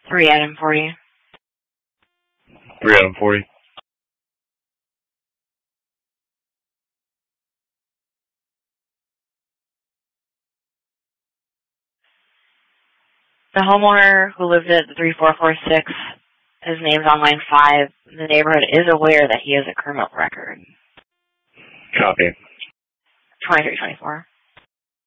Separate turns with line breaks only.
3 item 40.
3 item 40.
The homeowner who lived at 3446, his name's on line 5. The neighborhood is aware that he has a criminal record.
Copy.
2324.